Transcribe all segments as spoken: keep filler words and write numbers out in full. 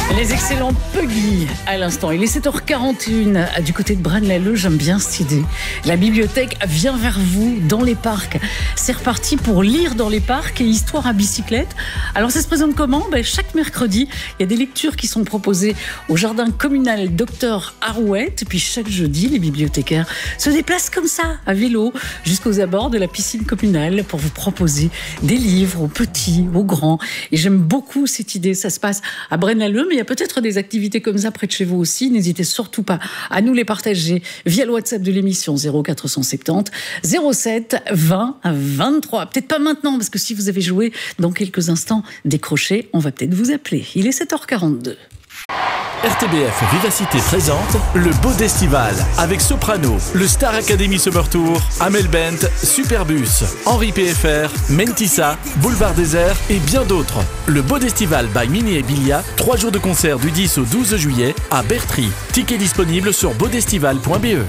Les excellents Puggy à l'instant. Il est sept heures quarante et une du côté de Braine-l'Alleud. J'aime bien cette idée. La bibliothèque vient vers vous dans les parcs. C'est reparti pour lire dans les parcs et histoire à bicyclette. Alors ça se présente comment ? Ben, chaque mercredi, il y a des lectures qui sont proposées au jardin communal Docteur Arouette. Et puis chaque jeudi, les bibliothécaires se déplacent comme ça, à vélo, jusqu'aux abords de la piscine communale pour vous proposer des livres aux petits, aux grands. Et j'aime beaucoup cette idée. Ça se passe à Braine-l'Alleud, mais il y a peut-être des activités comme ça près de chez vous aussi. N'hésitez surtout pas à nous les partager via le WhatsApp de l'émission zéro quatre cent soixante-dix zéro sept vingt vingt-trois. Peut-être pas maintenant, parce que si vous avez joué dans quelques instants, décrochez, on va peut-être vous appeler. Il est sept heures quarante-deux. R T B F Vivacité présente le Bodestival avec Soprano, le Star Academy Summer Tour, Amel Bent, Superbus, Henri P F R, Mentissa, Boulevard Désert et bien d'autres. Le Bodestival by Mini et Bilia, trois jours de concert du dix au douze juillet à Bertry. Tickets disponibles sur bodestival point b e.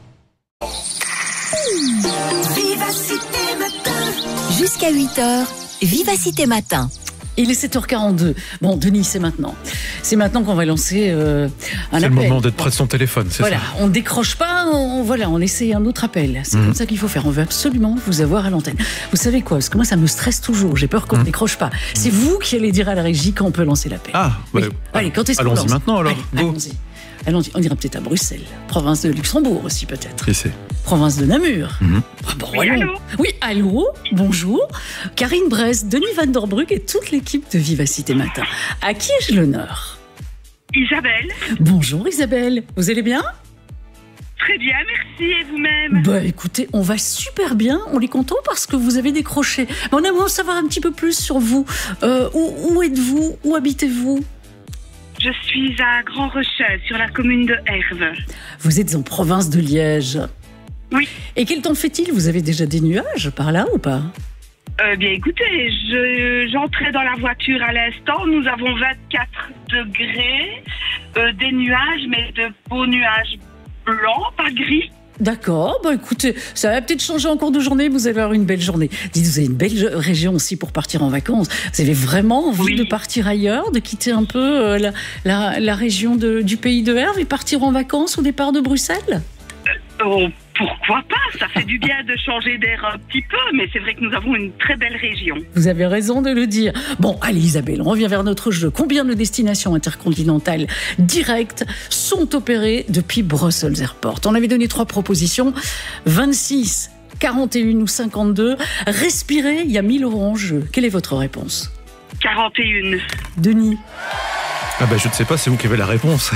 Vivacité Matin. Jusqu'à huit heures, Vivacité Matin. Il est sept heures quarante-deux. Bon, Denis, c'est maintenant. C'est maintenant qu'on va lancer euh, un c'est appel. C'est le moment d'être près de son téléphone, c'est voilà, ça. On décroche pas, on, voilà, on essaie un autre appel. C'est mmh. comme ça qu'il faut faire. On veut absolument vous avoir à l'antenne. Vous savez quoi ? Parce que moi, ça me stresse toujours. J'ai peur qu'on ne mmh. décroche pas. C'est mmh. vous qui allez dire à la régie quand on peut lancer l'appel. Ah, oui. ouais. Allez, quand est-ce qu'on allons-y lance ? maintenant alors. Allez, allons-y. Allons-y. On ira peut-être à Bruxelles, province de Luxembourg aussi peut-être. Qui c'est ? Province de Namur. Mmh. Ah bon, oui, allô. oui, allô, bonjour. Karine Brest, Denis Van der Brugge et toute l'équipe de Vivacité Matin. À qui ai-je l'honneur ? Isabelle. Bonjour Isabelle, vous allez bien ? Très bien, merci, et vous-même ? Bah écoutez, on va super bien, on est content parce que vous avez décroché. Mais on aimerait en savoir un petit peu plus sur vous. Euh, où, où êtes-vous ? Où habitez-vous ? Je suis à Grand Rochelle, sur la commune de Herve. Vous êtes en province de Liège ? Oui. Et quel temps fait-il ? Vous avez déjà des nuages par là ou pas ? Euh, bien écoutez, je, j'entrais dans la voiture à l'instant, nous avons vingt-quatre degrés, euh, des nuages, mais de beaux nuages blancs, pas gris. D'accord, bah écoutez, ça va peut-être changer en cours de journée, vous allez avoir une belle journée. Dites, vous avez une belle région aussi pour partir en vacances. Vous avez vraiment envie oui. de partir ailleurs, de quitter un peu euh, la, la, la région de, du pays de Herve et partir en vacances au départ de Bruxelles ? euh, oh. Pourquoi pas ? Ça fait du bien de changer d'air un petit peu, mais c'est vrai que nous avons une très belle région. Vous avez raison de le dire. Bon, allez Isabelle, on revient vers notre jeu. Combien de destinations intercontinentales directes sont opérées depuis Brussels Airport ? On avait donné trois propositions, vingt-six, quarante et une ou cinquante-deux. Respirez, il y a mille euros en jeu. Quelle est votre réponse ? quarante et une. Denis ? Ah ben je ne sais pas, c'est vous qui avez la réponse.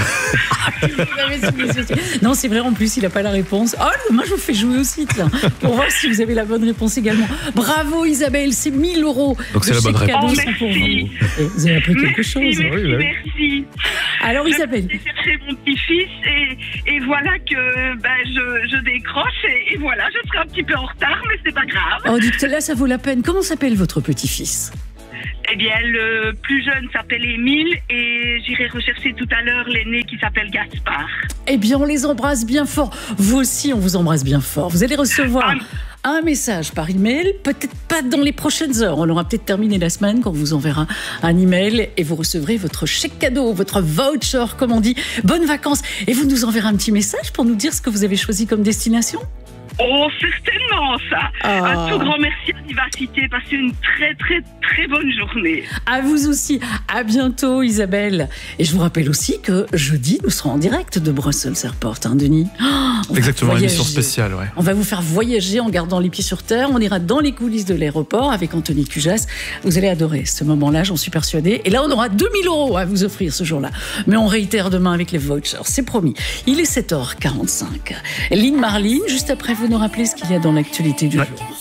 Non, c'est vrai, en plus, il n'a pas la réponse. Oh, moi, je vous fais jouer aussi, tiens, pour voir si vous avez la bonne réponse également. Bravo, Isabelle, c'est mille euros. Donc c'est la bonne réponse. Oh, merci. Vous. vous avez appris quelque merci, chose. Merci, oui, oui. merci. Alors, je Isabelle. J'ai cherché mon petit-fils et, et voilà que ben, je, je décroche et, et voilà, je serai un petit peu en retard, mais c'est pas grave. Oh, dites que là, ça vaut la peine. Comment s'appelle votre petit-fils ? Eh bien, le plus jeune s'appelle Émile et j'irai rechercher tout à l'heure l'aîné qui s'appelle Gaspard. Eh bien, on les embrasse bien fort. Vous aussi, on vous embrasse bien fort. Vous allez recevoir ah. un message par email, peut-être pas dans les prochaines heures. On aura peut-être terminé la semaine quand on vous enverra un email et vous recevrez votre chèque cadeau, votre voucher, comme on dit. Bonnes vacances. Et vous nous enverrez un petit message pour nous dire ce que vous avez choisi comme destination ? Oh, certainement, ça. Oh. Un tout grand merci à Vivacité. Passez une très, très, très bonne journée. À vous aussi. À bientôt, Isabelle. Et je vous rappelle aussi que jeudi, nous serons en direct de Brussels Airport, hein, Denis. Oh, exactement, une émission spéciale, ouais. On va vous faire voyager en gardant les pieds sur terre. On ira dans les coulisses de l'aéroport avec Anthony Cujas. Vous allez adorer ce moment-là, j'en suis persuadée. Et là, on aura deux mille euros à vous offrir ce jour-là. Mais on réitère demain avec les vouchers, c'est promis. Il est sept heures quarante-cinq. Lynn Marlin, juste après, vous nous rappelez ce qu'il y a dans l'actualité du ouais. jour.